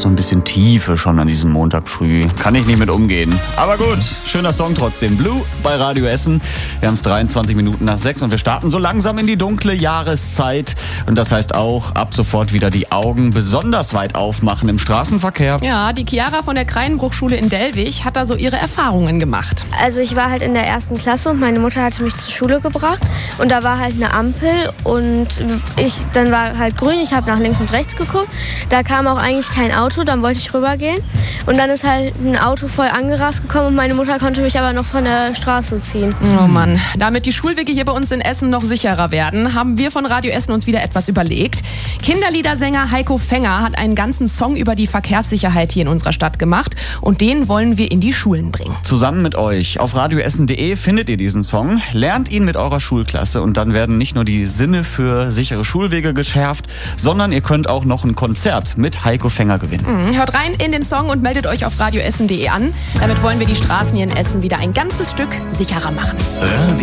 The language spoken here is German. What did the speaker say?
so ein bisschen Tiefe schon an diesem Montag früh. Kann ich nicht mit umgehen. Aber gut, schöner Song trotzdem. Blue bei Radio Essen. Wir haben es 23 Minuten nach 6 und wir starten so langsam in die dunkle Jahreszeit. Und das heißt auch, ab sofort wieder die Augen besonders weit aufmachen im Straßenverkehr. Ja, die Chiara von der Kreinbruchschule in Dellwig hat da so ihre Erfahrungen gemacht. Also ich war halt in der 1. Klasse und meine Mutter hatte mich zur Schule gebracht. Und da war halt eine Ampel und dann war halt grün. Ich habe nach links und rechts geguckt. Da kam auch eigentlich kein Auto, dann wollte ich rübergehen. Und dann ist halt ein Auto voll angerast gekommen und meine Mutter konnte mich aber noch von der Straße ziehen. Oh Mann, damit die Schulwege hier bei uns in Essen noch sicherer werden, haben wir von Radio Essen uns wieder etwas überlegt. Kinderliedersänger Heiko Fenger hat einen ganzen Song über die Verkehrssicherheit hier in unserer Stadt gemacht und den wollen wir in die Schulen bringen. Zusammen mit euch auf radioessen.de findet ihr diesen Song, lernt ihn mit eurer Schulklasse und dann werden nicht nur die Sinne für sichere Schulwege geschärft, sondern ihr könnt auch noch ein Konzert mit Heiko Fenger gewinnen. Hört rein in den Song und meldet euch auf radioessen.de an. Damit wollen wir die Straßen hier in Essen wieder ein ganzes Stück sicherer machen.